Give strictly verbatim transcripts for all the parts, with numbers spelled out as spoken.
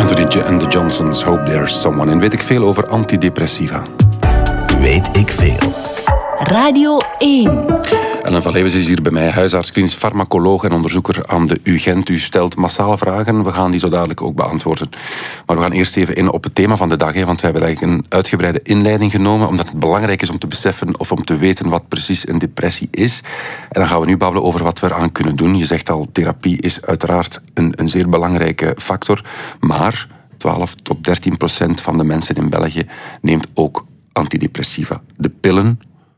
Anthony en de Johnsons, Hope There's Someone. En weet ik veel over antidepressiva. Weet ik veel. Radio één. Ellen van Leeuwen is hier bij mij, huisarts, klinisch farmacoloog en onderzoeker aan de U Gent. U stelt massaal vragen, we gaan die zo dadelijk ook beantwoorden. Maar we gaan eerst even in op het thema van de dag, hè, want we hebben eigenlijk een uitgebreide inleiding genomen, omdat het belangrijk is om te beseffen of om te weten wat precies een depressie is. En dan gaan we nu babbelen over wat we eraan kunnen doen. Je zegt al, therapie is uiteraard een, een zeer belangrijke factor, maar twaalf tot dertien procent van de mensen in België neemt ook antidepressiva. De pillen,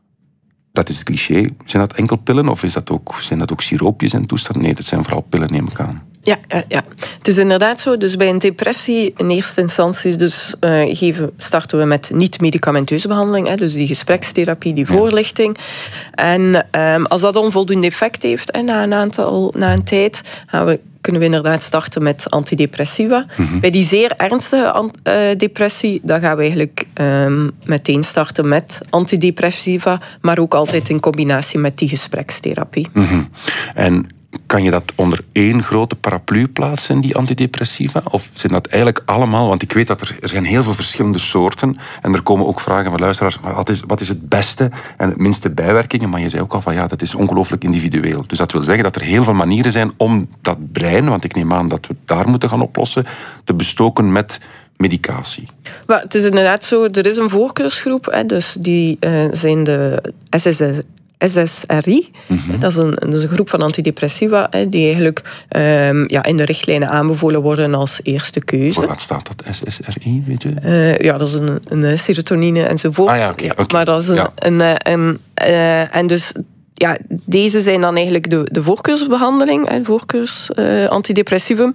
dat is het cliché. Zijn dat enkel pillen of is dat ook, zijn dat ook siroopjes en toestanden? Nee, dat zijn vooral pillen, neem ik aan. Ja, ja, ja, het is inderdaad zo. Dus bij een depressie in eerste instantie dus, uh, geven, starten we met niet-medicamenteuze behandeling. Hè, dus die gesprekstherapie, die voorlichting. Ja. En um, als dat onvoldoende effect heeft, hè, na, een aantal, na een tijd, gaan we kunnen we inderdaad starten met antidepressiva. Mm-hmm. Bij die zeer ernstige uh, depressie, dan gaan we eigenlijk um, meteen starten met antidepressiva, maar ook altijd in combinatie met die gesprekstherapie. Mm-hmm. En kan je dat onder één grote paraplu plaatsen, die antidepressiva? Of zijn dat eigenlijk allemaal... Want ik weet dat er, er zijn heel veel verschillende soorten. En er komen ook vragen van luisteraars. Wat is, wat is het beste en het minste bijwerkingen? Maar je zei ook al van ja, dat is ongelooflijk individueel. Dus dat wil zeggen dat er heel veel manieren zijn om dat brein, want ik neem aan dat we het daar moeten gaan oplossen, te bestoken met medicatie. Maar het is inderdaad zo, er is een voorkeursgroep. Hè, dus die uh, zijn de S S S. S S R I, mm-hmm. dat, is een, dat is een groep van antidepressiva die eigenlijk um, ja, in de richtlijnen aanbevolen worden als eerste keuze. Voor wat staat dat, S S R I, weet je? Uh, ja, dat is een, een serotonine enzovoort. Ah ja, oké. Okay, okay. Maar dat is een... Ja. een, een, een uh, en dus... Ja, deze zijn dan eigenlijk de, de voorkeursbehandeling, de voorkeurs uh, antidepressivum.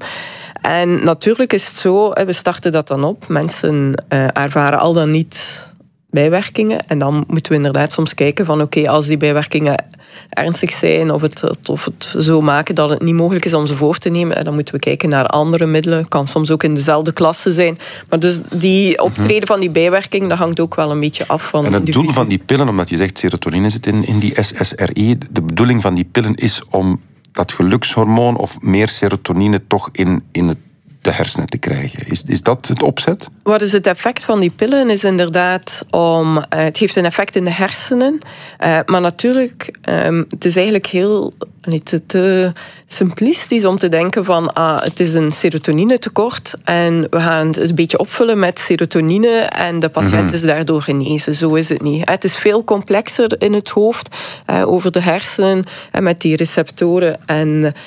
En natuurlijk is het zo, we starten dat dan op. Mensen uh, ervaren al dan niet bijwerkingen. En dan moeten we inderdaad soms kijken van oké, okay, als die bijwerkingen ernstig zijn of het, of het zo maken dat het niet mogelijk is om ze voor te nemen, dan moeten we kijken naar andere middelen. Kan soms ook in dezelfde klasse zijn. Maar dus die optreden van die bijwerking, dat hangt ook wel een beetje af van... En het doel van die pillen, omdat je zegt serotonine zit in, in die S S R I, de bedoeling van die pillen is om dat gelukshormoon of meer serotonine toch in, in het de hersenen te krijgen. Is, is dat het opzet? Wat is het effect van die pillen? Is inderdaad om... Uh, het heeft een effect in de hersenen. Uh, maar natuurlijk, um, het is eigenlijk heel... niet te simplistisch om te denken van ah, het is een serotonine tekort en we gaan het een beetje opvullen met serotonine en de patiënt mm-hmm. is daardoor genezen. Zo is het niet. Het is veel complexer in het hoofd, uh, over de hersenen en met die receptoren en,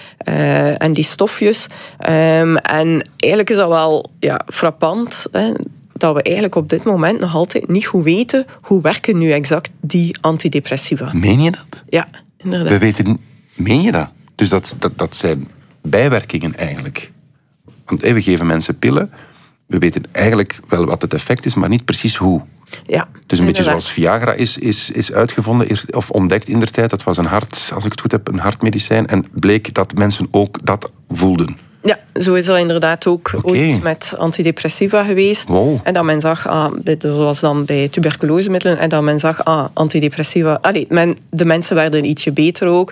uh, en die stofjes. Um, en eigenlijk is dat wel ja, frappant, hè, dat we eigenlijk op dit moment nog altijd niet goed weten hoe werken nu exact die antidepressiva. Meen je dat? Ja, inderdaad. We weten... Meen je dat? Dus dat, dat, dat zijn bijwerkingen eigenlijk. Want we geven mensen pillen. We weten eigenlijk wel wat het effect is, maar niet precies hoe. Ja, dus een beetje zoals Viagra is, is, is uitgevonden of ontdekt in der tijd. Dat was een hart, als ik het goed heb, een hartmedicijn. En bleek dat mensen ook dat voelden. Ja, zo is er inderdaad ook okay. ooit met antidepressiva geweest. Wow. En dat men zag, ah, dit was dan bij tuberculosemiddelen, en dat men zag, ah, antidepressiva... Allee, men, de mensen werden ietsje beter ook.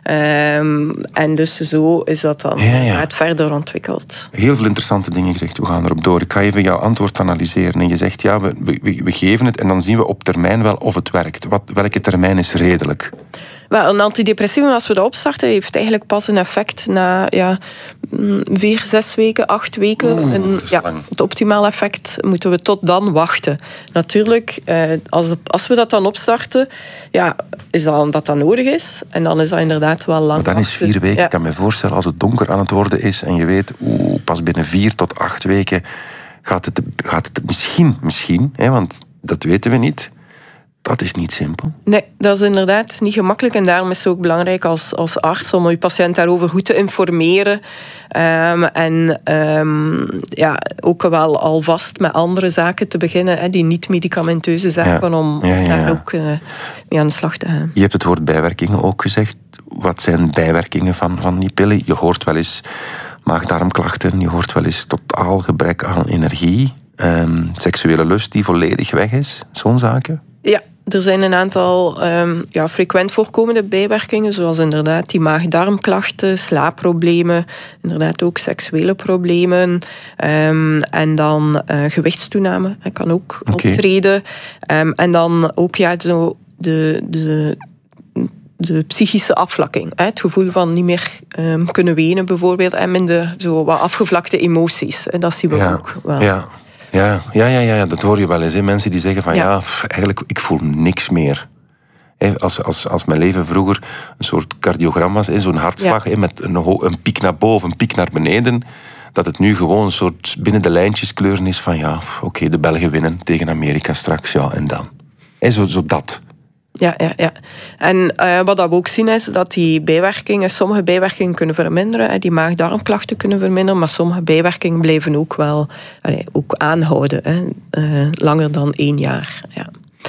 Um, en dus zo is dat dan ja, ja. het verder ontwikkeld. Heel veel interessante dingen gezegd, we gaan erop door. Ik ga even jouw antwoord analyseren. En je zegt, ja, we, we, we geven het en dan zien we op termijn wel of het werkt. Wat, welke termijn is redelijk? Wel, een antidepressivum, als we dat opstarten, heeft eigenlijk pas een effect na ja, vier, zes weken, acht weken. Oeh, en, ja, het optimale effect moeten we tot dan wachten. Natuurlijk, eh, als, als we dat dan opstarten, ja, is dat omdat dat nodig is. En dan is dat inderdaad wel lang. Maar dan is vier weken, ja. Ik kan me voorstellen, als het donker aan het worden is en je weet, oeh, pas binnen vier tot acht weken gaat het, gaat het misschien, misschien, hè, want dat weten we niet. Dat is niet simpel. Nee, dat is inderdaad niet gemakkelijk. En daarom is het ook belangrijk als, als arts om je patiënt daarover goed te informeren. Um, en um, ja, ook wel alvast met andere zaken te beginnen, hè, die niet-medicamenteuze zaken, ja. om ja, ja, ja. daar ook uh, mee aan de slag te gaan. Je hebt het woord bijwerkingen ook gezegd. Wat zijn bijwerkingen van, van die pillen? Je hoort wel eens maag-darmklachten, je hoort wel eens totaal gebrek aan energie, um, seksuele lust die volledig weg is, zo'n zaken. Ja, er zijn een aantal um, ja, frequent voorkomende bijwerkingen, zoals inderdaad die maag-darmklachten, slaapproblemen, inderdaad ook seksuele problemen, um, en dan uh, gewichtstoename, dat kan ook okay. optreden. Um, en dan ook ja, zo de... de de psychische afvlakking. Hè? Het gevoel van niet meer um, kunnen wenen bijvoorbeeld en minder zo wat afgevlakte emoties. En dat zien we ja, ook wel. Ja. Ja, ja, ja, ja, dat hoor je wel eens. Hè? Mensen die zeggen van ja, ja pff, eigenlijk ik voel niks meer. Hè? Als, als, als mijn leven vroeger een soort cardiogram was, hè? Zo'n hartslag ja. hè? Met een, een piek naar boven, een piek naar beneden, dat het nu gewoon een soort binnen de lijntjes kleuren is van ja, oké, okay, de Belgen winnen tegen Amerika straks, ja, en dan. Hè? Zo, zo dat. Ja, ja, ja. En uh, wat we ook zien is dat die bijwerkingen, sommige bijwerkingen kunnen verminderen, die maag-darmklachten kunnen verminderen, maar sommige bijwerkingen blijven ook wel allee, ook aanhouden, hè, uh, langer dan één jaar. Ja.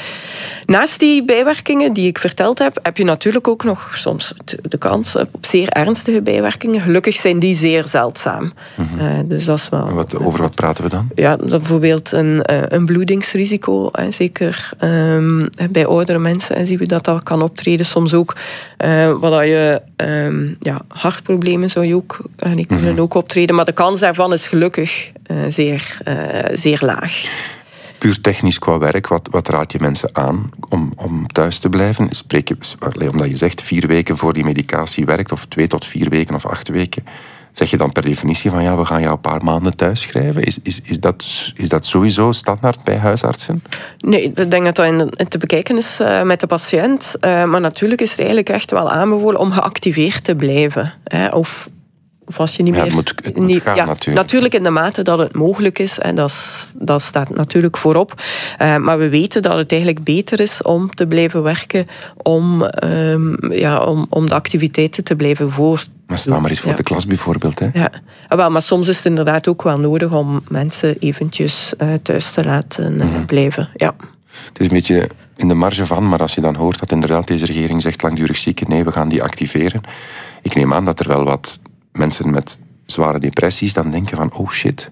Naast die bijwerkingen die ik verteld heb, heb je natuurlijk ook nog soms de kans op zeer ernstige bijwerkingen. Gelukkig zijn die zeer zeldzaam. Mm-hmm. Uh, dus dat is wel... Wat, over wat praten we dan? Ja, bijvoorbeeld een, een bloedingsrisico. Hè, zeker um, bij oudere mensen en zien we dat dat kan optreden. Soms ook uh, wat je um, ja, hartproblemen zou je ook, uh, die kunnen mm-hmm. ook optreden. Maar de kans daarvan is gelukkig uh, zeer, uh, zeer laag. Puur technisch qua werk, wat, wat raad je mensen aan om, om thuis te blijven? Spreek je, omdat je zegt vier weken voor die medicatie werkt, of twee tot vier weken of acht weken, zeg je dan per definitie van ja, we gaan jou een paar maanden thuis schrijven? Is, is, is, dat, is dat sowieso standaard bij huisartsen? Nee, ik denk dat dat in te bekijken is uh, met de patiënt. Uh, maar natuurlijk is het eigenlijk echt wel aanbevolen om geactiveerd te blijven. Hè, of... Of als je niet ja, meer... het moet, het moet niet, gaan, ja, natuurlijk. Natuurlijk in de mate dat het mogelijk is. En dat, dat staat natuurlijk voorop. Uh, maar we weten dat het eigenlijk beter is om te blijven werken. Om, um, ja, om, om de activiteiten te blijven voortdoen. Maar sta maar eens voor ja. de klas bijvoorbeeld. Hè? Ja. Wel, maar soms is het inderdaad ook wel nodig om mensen eventjes uh, thuis te laten uh, mm-hmm. blijven. Ja. Het is een beetje in de marge van, maar als je dan hoort dat inderdaad deze regering zegt langdurig zieken, nee, we gaan die activeren. Ik neem aan dat er wel wat mensen met zware depressies dan denken van oh shit.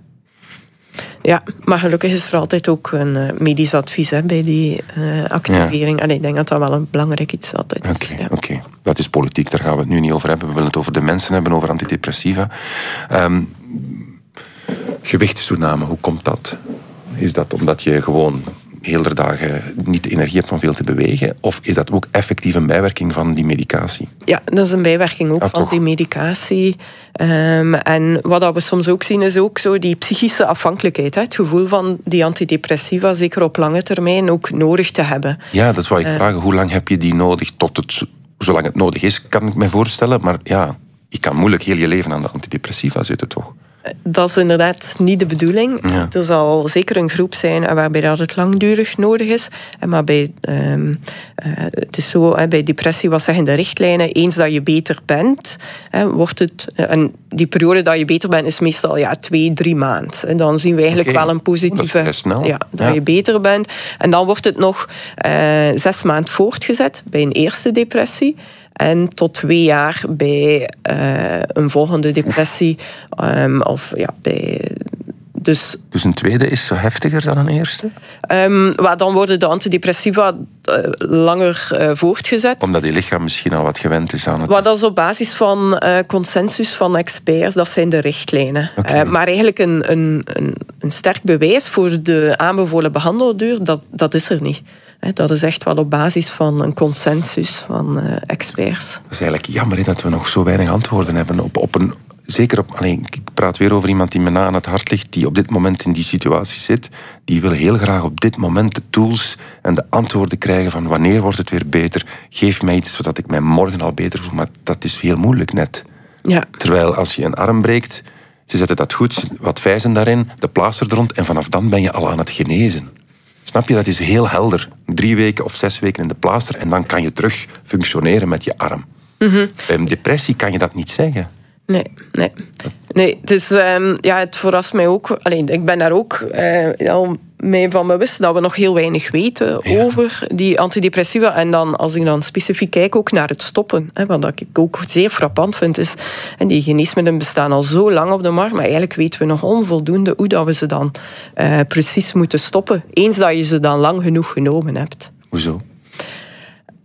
Ja, maar gelukkig is er altijd ook een uh, medisch advies hè, bij die uh, activering. Ja. En ik denk dat dat wel een belangrijk iets altijd is. Oké, ja. okay. Dat is politiek, daar gaan we het nu niet over hebben. We willen het over de mensen hebben, over antidepressiva. Um, gewichtstoename, hoe komt dat? Is dat omdat je gewoon heel de dagen niet de energie hebt om veel te bewegen? Of is dat ook effectief een bijwerking van die medicatie? Ja, dat is een bijwerking ook ah, van toch? die medicatie. Um, en wat we soms ook zien is ook zo die psychische afhankelijkheid. Hè? Het gevoel van die antidepressiva, zeker op lange termijn, ook nodig te hebben. Ja, dat wou ik uh, vragen. Hoe lang heb je die nodig? Tot het, zolang het nodig is, kan ik me voorstellen. Maar ja, je kan moeilijk heel je leven aan de antidepressiva zitten, toch? Dat is inderdaad niet de bedoeling. Ja. Er zal zeker een groep zijn waarbij dat het langdurig nodig is. Maar bij, um, uh, het is zo, bij depressie, wat zeggen de richtlijnen? Eens dat je beter bent, hè, wordt het... En die periode dat je beter bent is meestal ja, twee, drie maanden. En dan zien we eigenlijk okay. wel een positieve... Dat is snel. Ja, dat ja. je beter bent. En dan wordt het nog uh, zes maanden voortgezet bij een eerste depressie. En tot twee jaar bij uh, een volgende depressie. Um, of, ja, bij, dus, dus een tweede is zo heftiger dan een eerste? Um, well, dan worden de antidepressiva uh, langer uh, voortgezet. Omdat je lichaam misschien al wat gewend is aan het... Well, dat is op basis van uh, consensus van experts. Dat zijn de richtlijnen. Okay. Uh, maar eigenlijk een, een, een, een sterk bewijs voor de aanbevolen behandelduur, dat, dat is er niet. Dat is echt wel op basis van een consensus van uh, experts. Dat is eigenlijk jammer he, dat we nog zo weinig antwoorden hebben. Op, op een, zeker op, alleen, ik praat weer over iemand die me na aan het hart ligt, die op dit moment in die situatie zit. Die wil heel graag op dit moment de tools en de antwoorden krijgen van wanneer wordt het weer beter. Geef mij iets zodat ik mij morgen al beter voel. Maar dat is heel moeilijk net. Ja. Terwijl als je een arm breekt, ze zetten dat goed, wat vijzen daarin, de plaaster er rond en vanaf dan ben je al aan het genezen. Snap je? Dat is heel helder. Drie weken of zes weken in de plaaster en dan kan je terug functioneren met je arm. Mm-hmm. Bij een depressie kan je dat niet zeggen. Nee, nee. nee dus um, ja, het verrast mij ook. Alleen, ik ben daar ook uh, ja, mee van bewust dat we nog heel weinig weten ja. over die antidepressiva. En dan, als ik dan specifiek kijk ook naar het stoppen, hè, wat ik ook zeer frappant vind, is en die geneesmiddelen bestaan al zo lang op de markt, maar eigenlijk weten we nog onvoldoende hoe dat we ze dan uh, precies moeten stoppen. Eens dat je ze dan lang genoeg genomen hebt. Hoezo?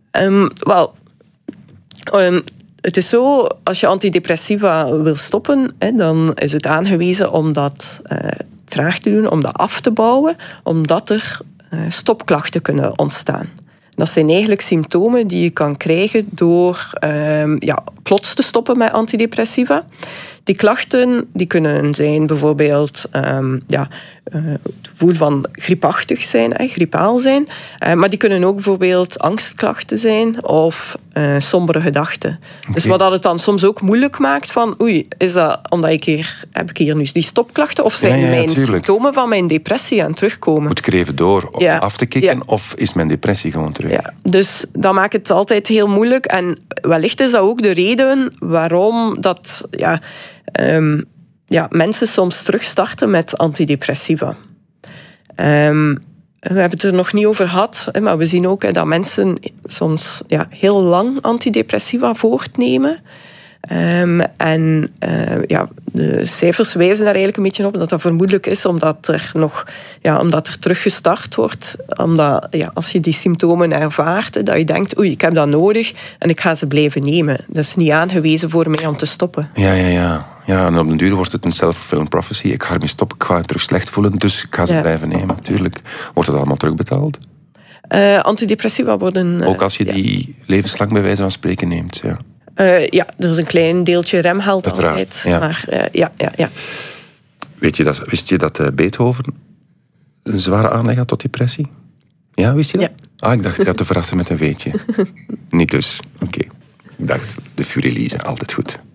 Um, Wel, um, het is zo, als je antidepressiva wil stoppen, hè, dan is het aangewezen om dat uh, traag te doen, om dat af te bouwen, omdat er uh, stopklachten kunnen ontstaan. Dat zijn eigenlijk symptomen die je kan krijgen door um, ja, plots te stoppen met antidepressiva. Die klachten die kunnen zijn bijvoorbeeld um, ja, uh, het gevoel van griepachtig zijn, hè, griepaal zijn. Uh, maar die kunnen ook bijvoorbeeld angstklachten zijn of uh, sombere gedachten. Okay. Dus wat dat het dan soms ook moeilijk maakt van oei, is dat omdat ik hier, heb ik hier nu die stopklachten of zijn ja, ja, ja, mijn tuurlijk. symptomen van mijn depressie aan het terugkomen? Moet ik er even door om ja. af te kicken ja. of is mijn depressie gewoon terug? Ja. Dus dat maakt het altijd heel moeilijk en wellicht is dat ook de reden waarom dat... Ja, Um, ja, mensen soms terugstarten met antidepressiva. Um, we hebben het er nog niet over gehad, maar we zien ook dat mensen soms ja, heel lang antidepressiva voortnemen. Um, en uh, ja, de cijfers wijzen daar eigenlijk een beetje op dat dat vermoedelijk is omdat er nog ja, omdat er teruggestart wordt. Omdat ja, als je die symptomen ervaart, dat je denkt oei, ik heb dat nodig en ik ga ze blijven nemen. Dat is niet aangewezen voor mij om te stoppen. Ja, ja, ja. Ja, en op den duur wordt het een self-fulfilling prophecy. Ik ga ermee stoppen, ik ga het terug slecht voelen, dus ik ga ze ja. blijven nemen. Tuurlijk. Wordt het allemaal terugbetaald? Uh, antidepressiva worden... Uh, Ook als je ja. die levenslang bij wijze van spreken neemt, ja. Uh, ja, er is een klein deeltje remgeld Uiteraard, altijd. Ja. Maar uh, ja, ja, ja. Weet je dat, wist je dat uh, Beethoven een zware aanleg had tot depressie? Ja, wist je dat? Ja. Ah, ik dacht, ik had te verrassen met een weetje. Niet dus. Oké. Okay. Ik dacht, de Furelise, altijd goed.